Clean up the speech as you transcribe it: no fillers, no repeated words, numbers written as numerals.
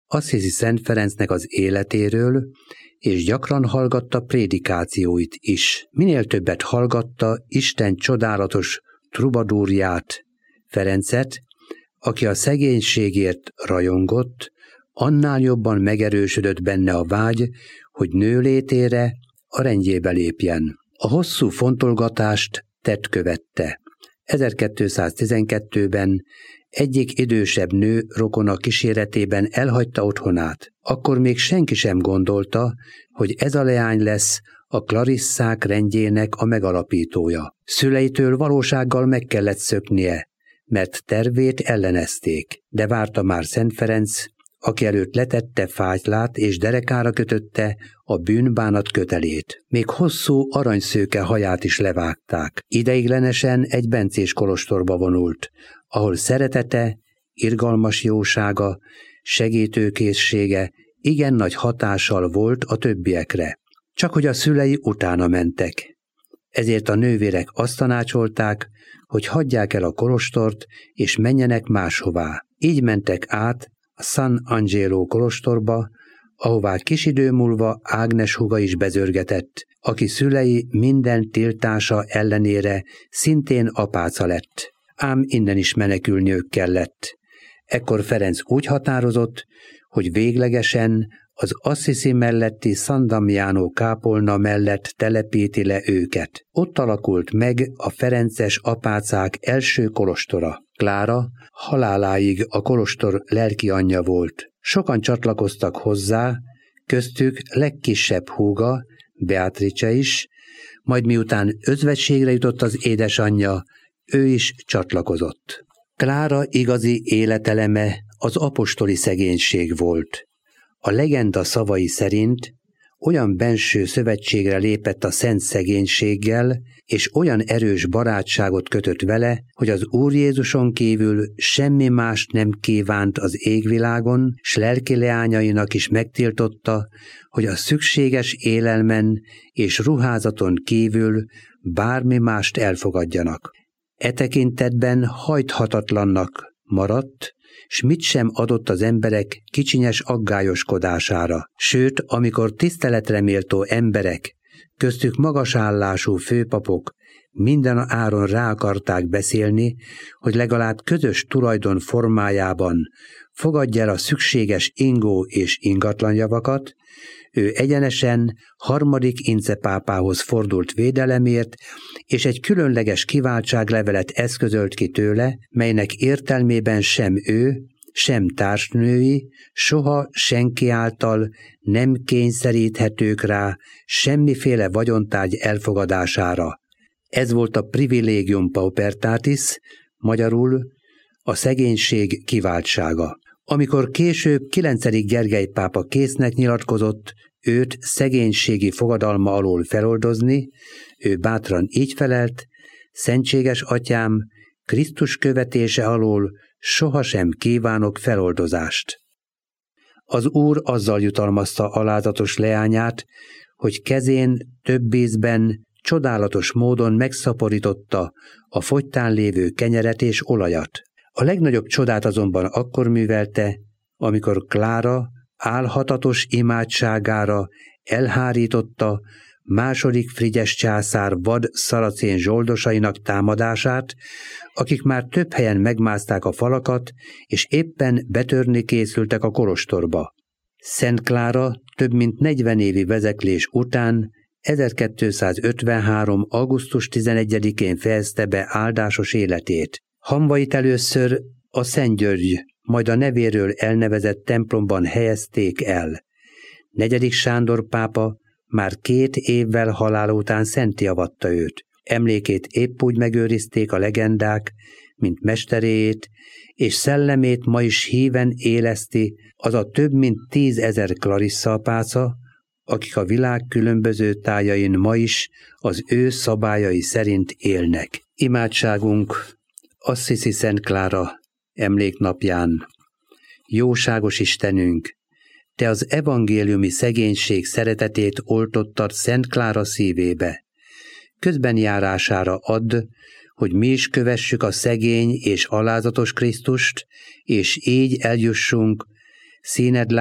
Assisi Szent Ferencnek az életéről, és gyakran hallgatta prédikációit is. Minél többet hallgatta Isten csodálatos trubadúrját, Ferencet, aki a szegénységért rajongott, annál jobban megerősödött benne a vágy, hogy nőlétére a rendjébe lépjen. A hosszú fontolgatást tett követte. 1212-ben egyik idősebb nő rokona kíséretében elhagyta otthonát. Akkor még senki sem gondolta, hogy ez a leány lesz a Klarisszák rendjének a megalapítója. Szüleitől valósággal meg kellett szöknie, mert tervét ellenezték, de várta már Szent Ferenc, aki előtt letette fátylát és derekára kötötte a bűnbánat kötelét. Még hosszú aranyszőke haját is levágták. Ideiglenesen egy bencés kolostorba vonult, ahol szeretete, irgalmas jósága, segítőkészsége igen nagy hatással volt a többiekre. Csak hogy a szülei utána mentek. Ezért a nővérek azt tanácsolták, hogy hagyják el a kolostort és menjenek máshová. Így mentek át a San Angelo kolostorba, ahová kis idő múlva Ágnes húga is bezörgetett, aki szülei minden tiltása ellenére szintén apáca lett. Ám innen is menekülniük kellett. Ekkor Ferenc úgy határozott, hogy véglegesen az Assisi melletti San Damiano kápolna mellett telepíti le őket. Ott alakult meg a ferences apácák első kolostora. Klára haláláig a kolostor lelki anyja volt. Sokan csatlakoztak hozzá, köztük legkisebb húga, Beatrice is, majd miután özvegységre jutott az édesanyja, ő is csatlakozott. Klára igazi életeleme az apostoli szegénység volt. A legenda szavai szerint olyan benső szövetségre lépett a szent szegénységgel, és olyan erős barátságot kötött vele, hogy az Úr Jézuson kívül semmi mást nem kívánt az égvilágon, s lelki leányainak is megtiltotta, hogy a szükséges élelmen és ruházaton kívül bármi mást elfogadjanak. E tekintetben hajthatatlannak maradt, s mit sem adott az emberek kicsinyes aggályoskodására. Sőt, amikor tiszteletre méltó emberek, köztük magasállású főpapok minden áron rá akarták beszélni, hogy legalább közös tulajdon formájában fogadja el a szükséges ingó és ingatlanjavakat, ő egyenesen harmadik Ince pápához fordult védelemért, és egy különleges kiváltságlevelet eszközölt ki tőle, melynek értelmében sem ő, sem társnői soha senki által nem kényszeríthetők rá semmiféle vagyontárgy elfogadására. Ez volt a privilegium paupertatis, magyarul a szegénység kiváltsága. Amikor később 9. Gergely pápa késznek nyilatkozott őt szegénységi fogadalma alól feloldozni, ő bátran így felelt: szentséges atyám, Krisztus követése alól sohasem kívánok feloldozást. Az Úr azzal jutalmazta alázatos leányát, hogy kezén több ízben csodálatos módon megszaporította a fogytán lévő kenyeret és olajat. A legnagyobb csodát azonban akkor művelte, amikor Klára álhatatos imádságára elhárította második Frigyes császár vad szaracén zsoldosainak támadását, akik már több helyen megmászták a falakat, és éppen betörni készültek a kolostorba. Szent Klára több mint 40 évi vezeklés után 1253. augusztus 11-én fejezte be áldásos életét. Hamvait először a Szent György, majd a nevéről elnevezett templomban helyezték el. 4. Sándor pápa már 2 évvel halála után szentté avatta őt. Emlékét épp úgy megőrizték a legendák, mint mesteréjét, és szellemét ma is híven éleszti az a több mint 10 000 Clarissa apáca, akik a világ különböző tájain ma is az ő szabályai szerint élnek. Imádságunk Assisi Szent Klára emléknapján. Jóságos Istenünk, Te az evangéliumi szegénység szeretetét oltottad Szent Klára szívébe. Közbenjárására add, hogy mi is kövessük a szegény és alázatos Krisztust, és így eljussunk színed